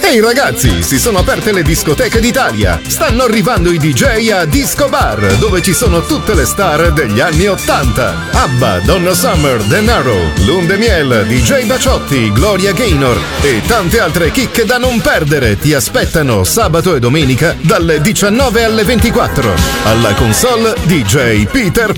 Ehi ragazzi, si sono aperte le discoteche d'Italia. Stanno arrivando i DJ a Disco Bar, dove ci sono tutte le star degli anni 80. ABBA, Donna Summer, Denaro, Lunde Miel, DJ Baciotti, Gloria Gaynor e tante altre chicche da non perdere ti aspettano sabato e domenica dalle 19 alle 24. Alla console DJ Peter